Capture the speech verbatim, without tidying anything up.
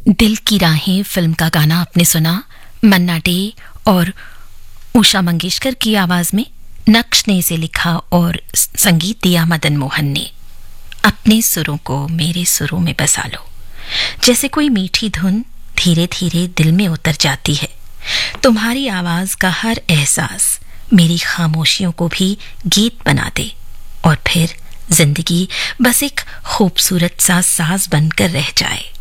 दिल की राहें फिल्म का गाना आपने सुना। मन्ना डे और उषा मंगेशकर की आवाज में नक्श ने इसे लिखा और संगीत दिया मदन मोहन ने। अपने सुरों को मेरे सुरों में बसा लो। जैसे कोई मीठी धुन धीरे धीरे दिल में उतर जाती है, तुम्हारी आवाज का हर एहसास मेरी खामोशियों को भी गीत बना दे और फिर जिंदगी बस एक खूबसूरत सा साज बनकर रह जाए।